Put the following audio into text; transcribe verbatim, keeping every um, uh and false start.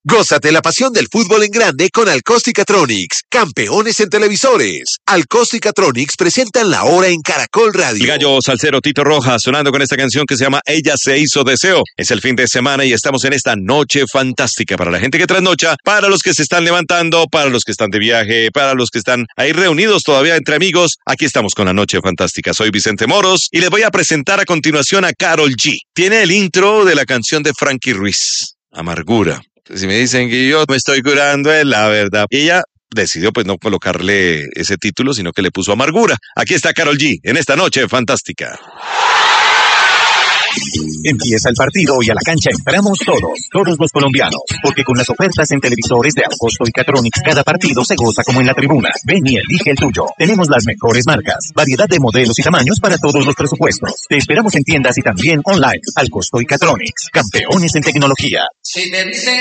Gózate la pasión del fútbol en grande con Alcosticatronics, campeones en televisores. Alcosticatronics presentan La Hora en Caracol Radio. El gallo salsero Tito Rojas sonando con esta canción que se llama Ella se hizo deseo. Es el fin de semana y estamos en esta noche fantástica para la gente que trasnocha, para los que se están levantando, para los que están de viaje, para los que están ahí reunidos todavía entre amigos. Aquí estamos con la noche fantástica. Soy Vicente Moros y les voy a presentar a continuación a Karol G. Tiene el intro de la canción de Frankie Ruiz, Amargura. Si me dicen que yo me estoy curando es la verdad. Y ella decidió pues no colocarle ese título, sino que le puso Amargura. Aquí está Karol G en esta noche fantástica. Empieza el partido y a la cancha entramos todos, todos los colombianos, porque con las ofertas en televisores de Alcosticatronics cada partido se goza como en la tribuna. Ven y elige el tuyo. Tenemos las mejores marcas, variedad de modelos y tamaños para todos los presupuestos. Te esperamos en tiendas y también online. Alcosticatronics, campeones en tecnología. Si te dicen